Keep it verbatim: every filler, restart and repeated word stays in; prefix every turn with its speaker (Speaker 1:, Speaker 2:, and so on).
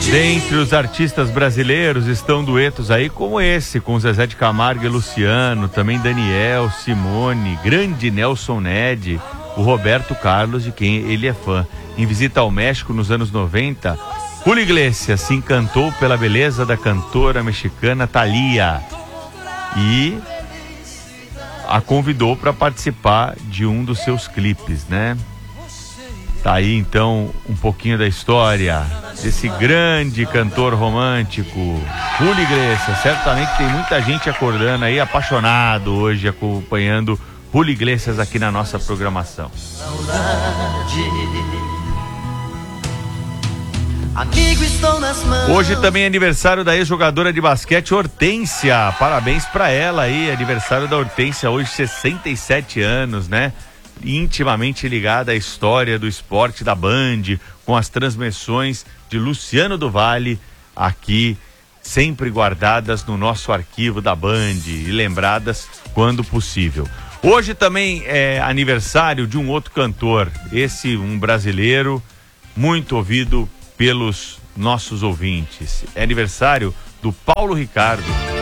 Speaker 1: Dentre os artistas brasileiros estão duetos aí como esse, com Zezé de Camargo e Luciano, também Daniel, Simone, grande Nelson Ned, o Roberto Carlos, de quem ele é fã. Em visita ao México nos anos noventa, Julio Iglesias se encantou pela beleza da cantora mexicana Thalía e a convidou para participar de um dos seus clipes, né? Tá aí então um pouquinho da história desse grande cantor romântico, Julio Iglesias. Certamente tem muita gente acordando aí, apaixonado hoje, acompanhando Julio Iglesias aqui na nossa programação. Hoje também é aniversário da ex-jogadora de basquete Hortência. Parabéns pra ela aí, aniversário da Hortência hoje, sessenta e sete anos, né? Intimamente ligada à história do esporte da Band, com as transmissões de Luciano do Vale aqui, sempre guardadas no nosso arquivo da Band e lembradas quando possível. Hoje também é aniversário de um outro cantor, esse um brasileiro muito ouvido pelos nossos ouvintes. É aniversário do Paulo Ricardo.